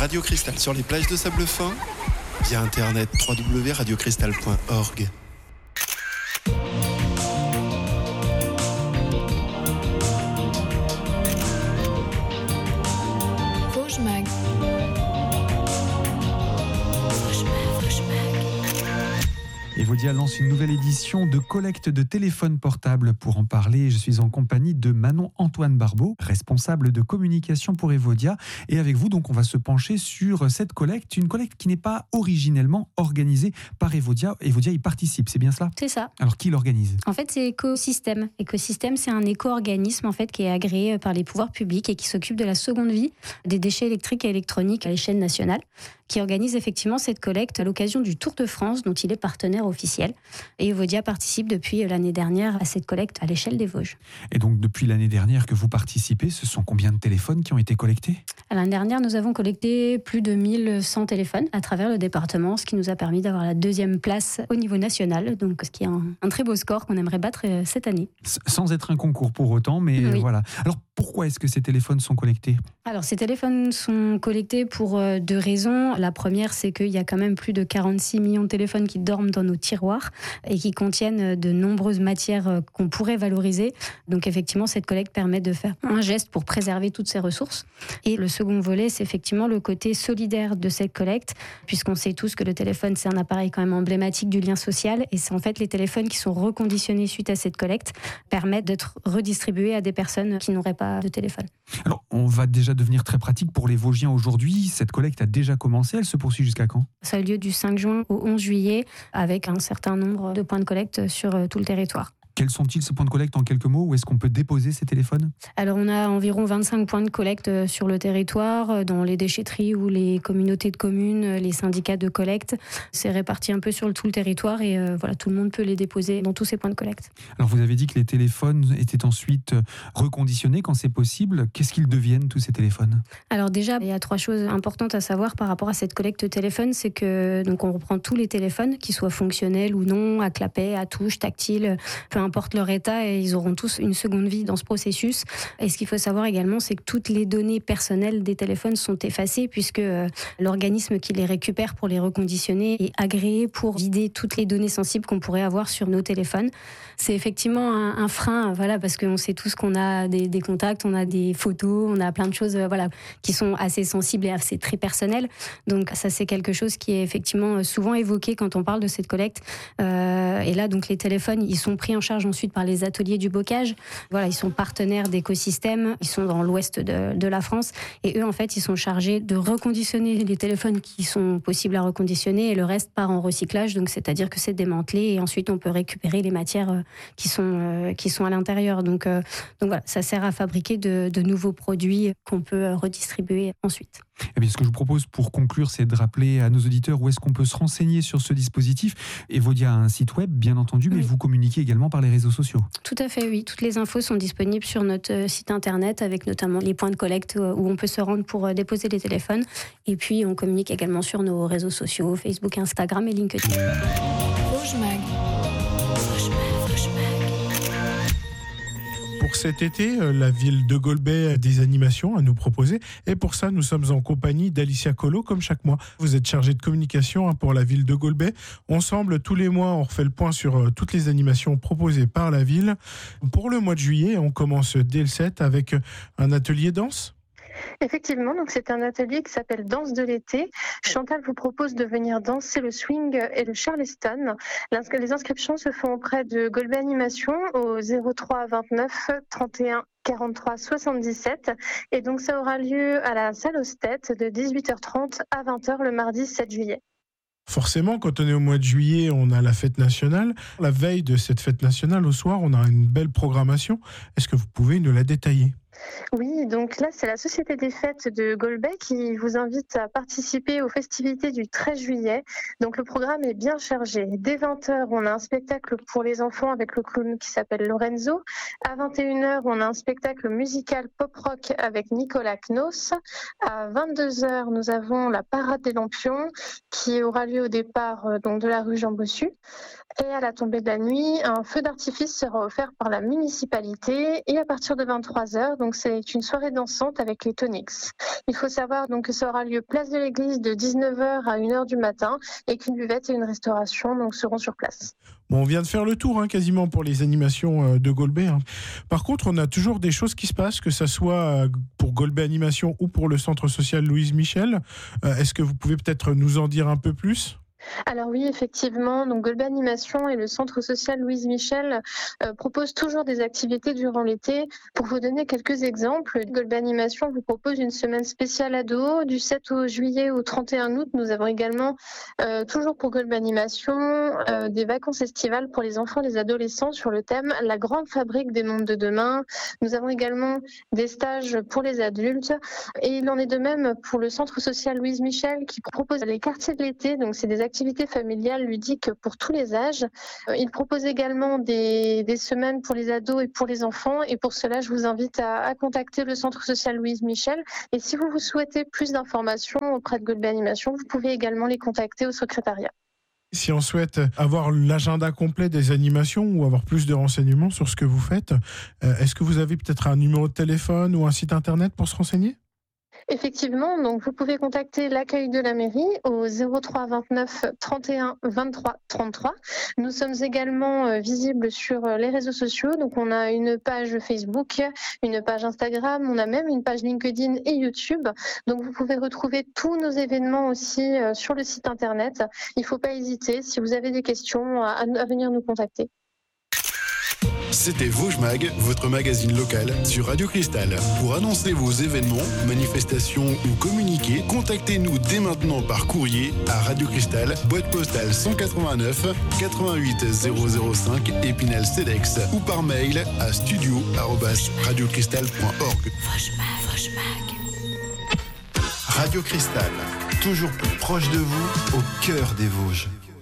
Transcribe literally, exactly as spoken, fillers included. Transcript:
Radio Cristal sur les plages de sable fin via internet w w w point radio cristal point org. Vosges Mag. Evodia lance une nouvelle édition de collecte de téléphones portables. Pour en parler, je suis en compagnie de Manon Antoine Barbeau, responsable de communication pour Evodia. Et avec vous, donc, on va se pencher sur cette collecte, une collecte qui n'est pas originellement organisée par Evodia. Evodia y participe, c'est bien cela ? C'est ça. Alors, qui l'organise ? En fait, c'est Écosystème. Écosystème, c'est un éco-organisme en fait, qui est agréé par les pouvoirs publics et qui s'occupe de la seconde vie des déchets électriques et électroniques à l'échelle nationale, qui organise effectivement cette collecte à l'occasion du Tour de France, dont il est partenaire officiel. Et Evodia participe depuis l'année dernière à cette collecte à l'échelle des Vosges. Et donc, depuis l'année dernière que vous participez, ce sont combien de téléphones qui ont été collectés ? L'année dernière, nous avons collecté plus de mille cent téléphones à travers le département, ce qui nous a permis d'avoir la deuxième place au niveau national, donc ce qui est un, un très beau score qu'on aimerait battre cette année. Sans être un concours pour autant, mais oui. Voilà. Alors, pourquoi est-ce que ces téléphones sont collectés ? Alors, ces téléphones sont collectés pour deux raisons. La première, c'est qu'il y a quand même plus de quarante-six millions de téléphones qui dorment dans nos tiroirs et qui contiennent de nombreuses matières qu'on pourrait valoriser. Donc, effectivement, cette collecte permet de faire un geste pour préserver toutes ces ressources. Et le second volet, c'est effectivement le côté solidaire de cette collecte, puisqu'on sait tous que le téléphone, c'est un appareil quand même emblématique du lien social. Et c'est en fait les téléphones qui sont reconditionnés suite à cette collecte permettent d'être redistribués à des personnes qui n'auraient pas de téléphone. Alors, on va déjà devenir très pratique pour les Vosgiens aujourd'hui. Cette collecte a déjà commencé. Elle se poursuit jusqu'à quand ? Ça a eu lieu du cinq juin au onze juillet avec un certain nombre de points de collecte sur tout le territoire. Quels sont-ils ces points de collecte en quelques mots ? Où est-ce qu'on peut déposer ces téléphones ? Alors on a environ vingt-cinq points de collecte sur le territoire, dans les déchetteries ou les communautés de communes, les syndicats de collecte. C'est réparti un peu sur tout le territoire et euh, voilà, tout le monde peut les déposer dans tous ces points de collecte. Alors vous avez dit que les téléphones étaient ensuite reconditionnés quand c'est possible. Qu'est-ce qu'ils deviennent tous ces téléphones ? Alors déjà, il y a trois choses importantes à savoir par rapport à cette collecte téléphone, c'est que donc on reprend tous les téléphones, qu'ils soient fonctionnels ou non, à clapet, à touche, tactile, peu importe leur état, et ils auront tous une seconde vie dans ce processus. Et ce qu'il faut savoir également, c'est que toutes les données personnelles des téléphones sont effacées puisque euh, l'organisme qui les récupère pour les reconditionner est agréé pour vider toutes les données sensibles qu'on pourrait avoir sur nos téléphones. C'est effectivement un, un frein, voilà, parce qu'on sait tous qu'on a des, des contacts, on a des photos, on a plein de choses, euh, voilà, qui sont assez sensibles et assez très personnelles. Donc ça, c'est quelque chose qui est effectivement souvent évoqué quand on parle de cette collecte. Euh, et là, donc les téléphones, ils sont pris en charge ensuite par les ateliers du bocage. Voilà, ils sont partenaires d'Écosystème, ils sont dans l'ouest de, de la France et eux en fait ils sont chargés de reconditionner les téléphones qui sont possibles à reconditionner et le reste part en recyclage, donc c'est-à-dire que c'est démantelé et ensuite on peut récupérer les matières qui sont, euh, qui sont à l'intérieur. Donc, euh, donc voilà, ça sert à fabriquer de, de nouveaux produits qu'on peut redistribuer ensuite. Eh bien, ce que je vous propose pour conclure, c'est de rappeler à nos auditeurs où est-ce qu'on peut se renseigner sur ce dispositif. Evodia a un site web, bien entendu, mais oui. Vous communiquez également par les réseaux sociaux. Tout à fait, oui. Toutes les infos sont disponibles sur notre site internet, avec notamment les points de collecte où on peut se rendre pour déposer les téléphones. Et puis, on communique également sur nos réseaux sociaux, Facebook, Instagram et LinkedIn. Vosges Mag. Pour cet été, la ville de Golbet a des animations à nous proposer et pour ça, nous sommes en compagnie d'Alicia Collot, comme chaque mois. Vous êtes chargée de communication pour la ville de Golbet. Ensemble, tous les mois, on refait le point sur toutes les animations proposées par la ville. Pour le mois de juillet, on commence dès le sept avec un atelier danse. Effectivement, donc c'est un atelier qui s'appelle Danse de l'été. Chantal vous propose de venir danser le swing et le charleston. Les inscriptions se font auprès de Golbet Animation au zéro trois vingt-neuf trente et un quarante-trois soixante-dix-sept et donc ça aura lieu à la salle Ostet de dix-huit heures trente à vingt heures le mardi sept juillet. Forcément, quand on est au mois de juillet, on a la fête nationale. La veille de cette fête nationale, au soir, on a une belle programmation. Est-ce que vous pouvez nous la détailler ? Oui, donc là, c'est la Société des Fêtes de Golbet qui vous invite à participer aux festivités du treize juillet. Donc le programme est bien chargé. Dès vingt heures, on a un spectacle pour les enfants avec le clown qui s'appelle Lorenzo. À vingt et une heures, on a un spectacle musical pop-rock avec Nicolas Knos. À vingt-deux heures, nous avons la Parade des Lampions qui aura lieu au départ donc, de la rue Jean Bossu. Et à la tombée de la nuit, un feu d'artifice sera offert par la municipalité. Et à partir de vingt-trois heures, donc c'est une soirée dansante avec les Tonics. Il faut savoir donc que ça aura lieu place de l'église de dix-neuf heures à une heure du matin et qu'une buvette et une restauration donc seront sur place. Bon, on vient de faire le tour hein, quasiment pour les animations de Golbet. Hein. Par contre, on a toujours des choses qui se passent, que ce soit pour Golbet Animation ou pour le centre social Louise Michel. Euh, est-ce que vous pouvez peut-être nous en dire un peu plus ? Alors oui, effectivement, donc Golbet Animation et le centre social Louise Michel euh, proposent toujours des activités durant l'été. Pour vous donner quelques exemples, Golbet Animation vous propose une semaine spéciale ado du sept juillet au trente et un août. Nous avons également, euh, toujours pour Golbet Animation, euh, des vacances estivales pour les enfants et les adolescents sur le thème « La grande fabrique des mondes de demain ». Nous avons également des stages pour les adultes et il en est de même pour le centre social Louise Michel qui propose les quartiers de l'été. Donc c'est des activités activités familiales ludiques pour tous les âges. Il propose également des, des semaines pour les ados et pour les enfants. Et pour cela, je vous invite à, à contacter le centre social Louise Michel. Et si vous, vous souhaitez plus d'informations auprès de Golbet Animation, vous pouvez également les contacter au secrétariat. Si on souhaite avoir l'agenda complet des animations ou avoir plus de renseignements sur ce que vous faites, est-ce que vous avez peut-être un numéro de téléphone ou un site internet pour se renseigner ? Effectivement, donc vous pouvez contacter l'accueil de la mairie au zéro trois vingt-neuf trente et un vingt-trois trente-trois. Nous sommes également euh, visibles sur euh, les réseaux sociaux. Donc on a une page Facebook, une page Instagram, on a même une page LinkedIn et YouTube. Donc vous pouvez retrouver tous nos événements aussi euh, sur le site internet. Il ne faut pas hésiter si vous avez des questions à, à venir nous contacter. C'était Vosges Mag, votre magazine local sur Radio Cristal. Pour annoncer vos événements, manifestations ou communiquer, contactez-nous dès maintenant par courrier à Radio Cristal, boîte postale cent quatre-vingt-neuf quatre-vingt-huit zéro zéro cinq Épinal Cedex ou par mail à studio arobase radiocristal point org. Radio Cristal, toujours plus proche de vous, au cœur des Vosges.